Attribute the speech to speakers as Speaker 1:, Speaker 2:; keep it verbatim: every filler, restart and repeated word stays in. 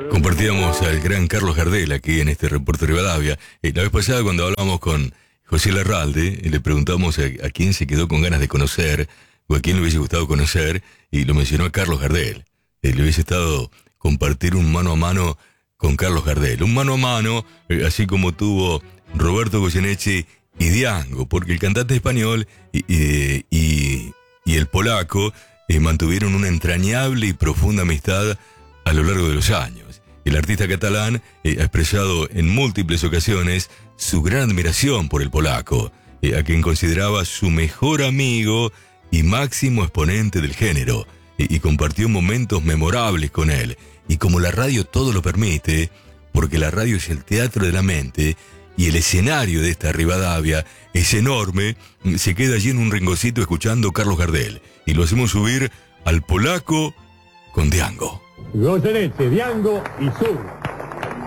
Speaker 1: Compartíamos al gran Carlos Gardel aquí en este Reporte Rivadavia. Eh, la vez pasada cuando hablamos con José Larralde, eh, le preguntamos a, a quién se quedó con ganas de conocer o a quién le hubiese gustado conocer, y lo mencionó a Carlos Gardel. Eh, le hubiese estado compartir un mano a mano con Carlos Gardel. Un mano a mano, eh, así como tuvo Roberto Goyeneche y Diango, porque el cantante español y, y, y, y el polaco eh, mantuvieron una entrañable y profunda amistad a lo largo de los años. El artista catalán eh, ha expresado en múltiples ocasiones su gran admiración por el polaco, eh, a quien consideraba su mejor amigo y máximo exponente del género, eh, y compartió momentos memorables con él. Y como la radio todo lo permite, porque la radio es el teatro de la mente, y el escenario de esta Rivadavia es enorme, se queda allí en un rinconcito escuchando Carlos Gardel, y lo hacemos subir al polaco con Diango.
Speaker 2: Goyeneche, Diango y Sur.